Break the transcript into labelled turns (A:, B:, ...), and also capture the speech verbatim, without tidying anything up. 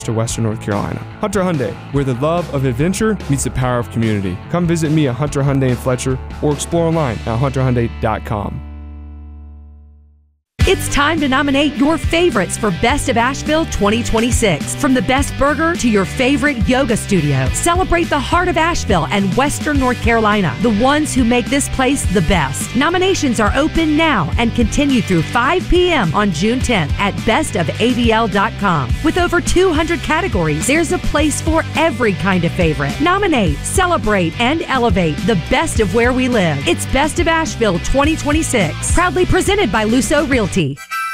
A: to Western North Carolina. Hunter Hyundai, where the love of adventure meets the power of community. Come visit me at Hunter Hyundai in Fletcher or explore online at hunter hyundai dot com.
B: It's time to nominate your favorites for Best of Asheville twenty twenty-six. From the best burger to your favorite yoga studio, celebrate the heart of Asheville and Western North Carolina, the ones who make this place the best. Nominations are open now and continue through five p.m. on June tenth at best of a b l dot com. With over two hundred categories, there's a place for every kind of favorite. Nominate, celebrate, and elevate the best of where we live. It's Best of Asheville twenty twenty-six, proudly presented by Luso Realty.